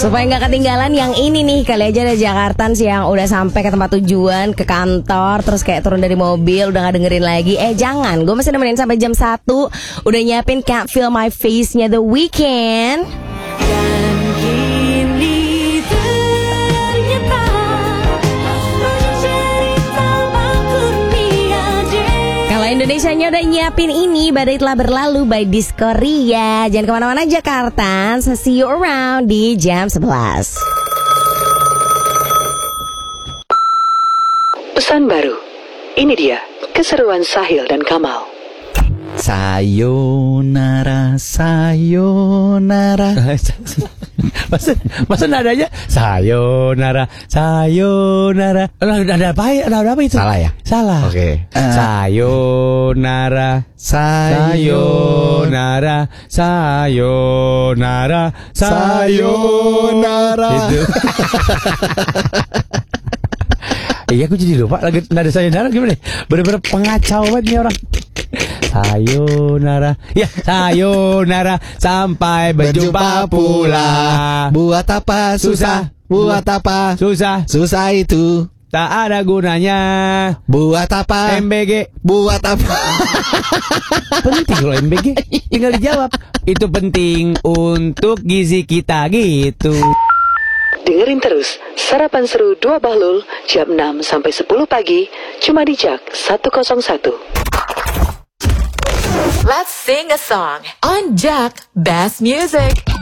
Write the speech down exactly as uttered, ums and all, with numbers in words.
Supaya nggak ketinggalan yang ini nih, kali aja ada Jakartans yang udah sampai ke tempat tujuan, ke kantor, terus kayak turun dari mobil, udah nggak dengerin lagi. Eh jangan, gue masih nemenin sampai jam satu. Udah nyiapin Can't Feel My Face-nya The Weeknd. Dan kini ternyata cerita kurnia. Kalau Indonesianya udah nyiapin ini, badai telah berlalu by Diskoria. Jangan kemana-mana Jakarta, see you around di jam sebelas. Pesan baru, ini dia keseruan Sahil dan Kamal. Sayonara, sayonara. Masa, masa nadanya sayonara, sayonara. Ada apa ya? Ada apa itu? Salah ya? Salah. Oke. Okay. Uh, sayonara, sayonara, sayonara, sayonara. Gitu. Iya, aku jadi lupa lagi nada sayonara gimana? Bener-bener pengacau banget nih orang. Sayonara, ya sayonara, sampai berjumpa pula. Buat apa susah? Buat apa susah? Susah itu tak ada gunanya. Buat apa M B G? Buat apa? Penting loh M B G. Tinggal dijawab. Itu penting untuk gizi kita gitu. Dengerin terus Sarapan Seru Dua Bahlul jam enam sampai sepuluh pagi cuma di Jak seratus satu. Let's sing a song on Jak Bass Music.